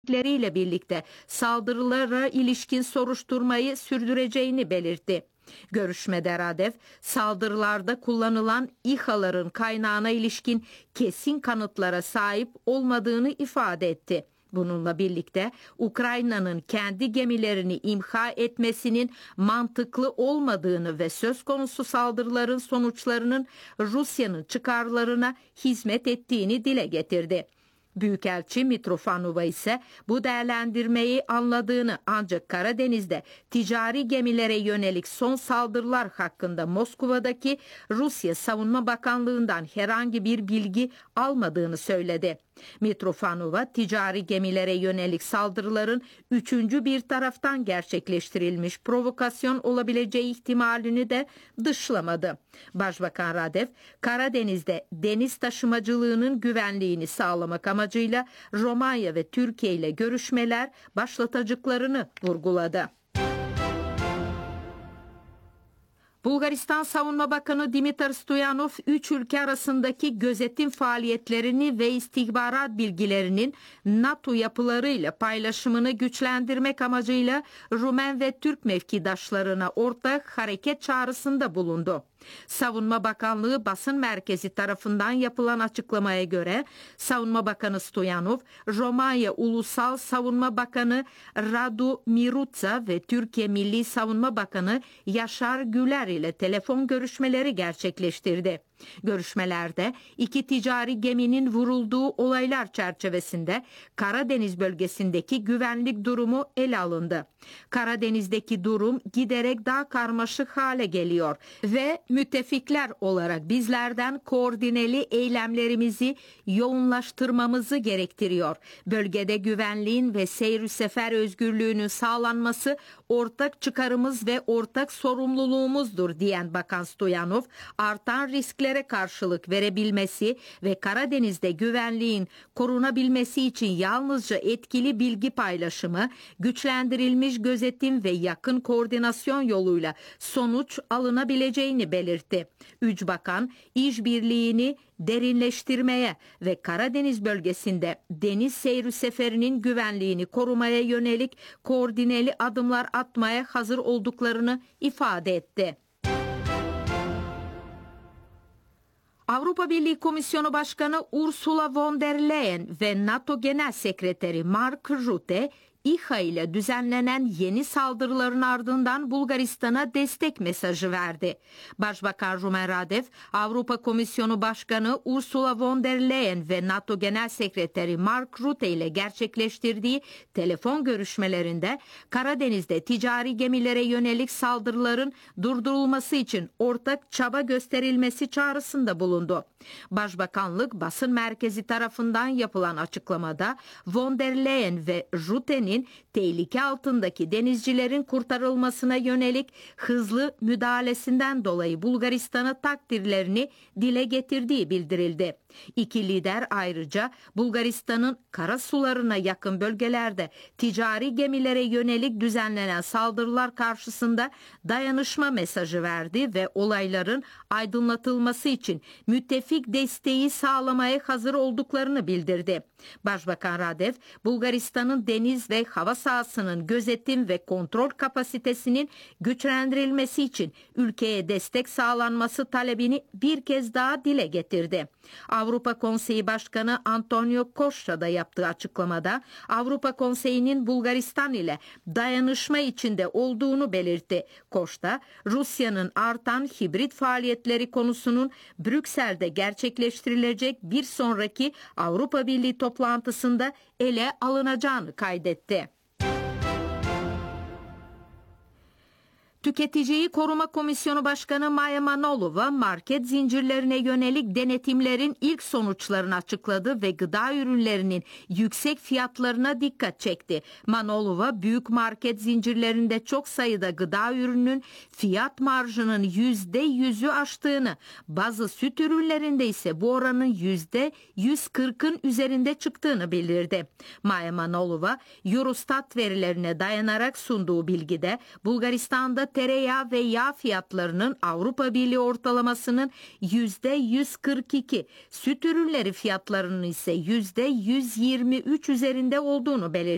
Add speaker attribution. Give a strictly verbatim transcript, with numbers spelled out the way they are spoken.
Speaker 1: ile birlikte saldırılara ilişkin soruşturmayı sürdüreceğini belirtti. Görüşmede Radev, saldırılarda kullanılan İHA'ların kaynağına ilişkin kesin kanıtlara sahip olmadığını ifade etti. Bununla birlikte Ukrayna'nın kendi gemilerini imha etmesinin mantıklı olmadığını ve söz konusu saldırıların sonuçlarının Rusya'nın çıkarlarına hizmet ettiğini dile getirdi. Büyükelçi Mitrofanova ise bu değerlendirmeyi anladığını, ancak Karadeniz'de ticari gemilere yönelik son saldırılar hakkında Moskova'daki Rusya Savunma Bakanlığı'ndan herhangi bir bilgi almadığını söyledi. Mitrofanova, ticari gemilere yönelik saldırıların üçüncü bir taraftan gerçekleştirilmiş provokasyon olabileceği ihtimalini de dışlamadı. Başbakan Radev, Karadeniz'de deniz taşımacılığının güvenliğini sağlamak amacıyla Romanya ve Türkiye ile görüşmeler başlatacaklarını vurguladı. Bulgaristan Savunma Bakanı Dimitar Stoyanov, üç ülke arasındaki gözetim faaliyetlerini ve istihbarat bilgilerinin NATO yapılarıyla paylaşımını güçlendirmek amacıyla Rumen ve Türk mevkidaşlarına ortak hareket çağrısında bulundu. Savunma Bakanlığı basın merkezi tarafından yapılan açıklamaya göre Savunma Bakanı Stoyanov, Romanya Ulusal Savunma Bakanı Radu Miruța ve Türkiye Milli Savunma Bakanı Yaşar Güler ile telefon görüşmeleri gerçekleştirdi. Görüşmelerde iki ticari geminin vurulduğu olaylar çerçevesinde Karadeniz bölgesindeki güvenlik durumu ele alındı. Karadeniz'deki durum giderek daha karmaşık hale geliyor ve müttefikler olarak bizlerden koordineli eylemlerimizi yoğunlaştırmamızı gerektiriyor. Bölgede güvenliğin ve seyir sefer özgürlüğünün sağlanması ortak çıkarımız ve ortak sorumluluğumuzdur diyen Bakan Stoyanov, artan risklere karşılık verebilmesi ve Karadeniz'de güvenliğin korunabilmesi için yalnızca etkili bilgi paylaşımı, güçlendirilmiş gözetim ve yakın koordinasyon yoluyla sonuç alınabileceğini belirtti. Üç bakan işbirliğini derinleştirmeye ve Karadeniz bölgesinde deniz seyri seferinin güvenliğini korumaya yönelik koordineli adımlar atmaya hazır olduklarını ifade etti. Avrupa Birliği Komisyonu Başkanı Ursula von der Leyen ve NATO Genel Sekreteri Mark Rutte, İHA ile düzenlenen yeni saldırıların ardından Bulgaristan'a destek mesajı verdi. Başbakan Rumen Radev, Avrupa Komisyonu Başkanı Ursula von der Leyen ve NATO Genel Sekreteri Mark Rutte ile gerçekleştirdiği telefon görüşmelerinde Karadeniz'de ticari gemilere yönelik saldırıların durdurulması için ortak çaba gösterilmesi çağrısında bulundu. Başbakanlık basın merkezi tarafından yapılan açıklamada von der Leyen ve Rutte'nin tehlike altındaki denizcilerin kurtarılmasına yönelik hızlı müdahalesinden dolayı Bulgaristan'a takdirlerini dile getirdiği bildirildi. İki lider ayrıca Bulgaristan'ın kara sularına yakın bölgelerde ticari gemilere yönelik düzenlenen saldırılar karşısında dayanışma mesajı verdi ve olayların aydınlatılması için müttefik desteği sağlamaya hazır olduklarını bildirdi. Başbakan Radev, Bulgaristan'ın deniz ve hava sahasının gözetim ve kontrol kapasitesinin güçlendirilmesi için ülkeye destek sağlanması talebini bir kez daha dile getirdi. Avrupa Konseyi Başkanı Antonio Costa da yaptığı açıklamada Avrupa Konseyi'nin Bulgaristan ile dayanışma içinde olduğunu belirtti. Costa, Rusya'nın artan hibrit faaliyetleri konusunun Brüksel'de gerçekleştirilecek bir sonraki Avrupa Birliği toplantısında ele alınacağını kaydetti. Tüketiciyi Koruma Komisyonu Başkanı Maya Manolova, market zincirlerine yönelik denetimlerin ilk sonuçlarını açıkladı ve gıda ürünlerinin yüksek fiyatlarına dikkat çekti. Manolova, büyük market zincirlerinde çok sayıda gıda ürününün fiyat marjının yüzde yüzü aştığını, bazı süt ürünlerinde ise bu oranın yüzde yüz kırkın üzerinde çıktığını bildirdi. Maya Manolova, Eurostat verilerine dayanarak sunduğu bilgide Bulgaristan'da tereyağı ve yağ fiyatlarının Avrupa Birliği ortalamasının yüzde yüz kırk iki, süt ürünleri fiyatlarının ise yüzde yüz yirmi üç üzerinde olduğunu belirtti.